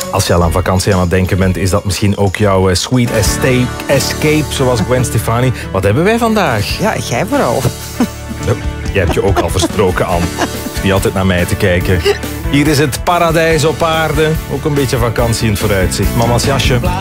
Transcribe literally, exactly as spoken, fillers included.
Als je al aan vakantie aan het denken bent, is dat misschien ook jouw uh, sweet escape, escape, zoals Gwen Stefani. Wat hebben wij vandaag? Ja, jij vooral. Oh, jij hebt je ook al versproken, Anne. Die altijd naar mij te kijken. Hier is het paradijs op aarde. Ook een beetje vakantie in het vooruitzicht. Mama's jasje.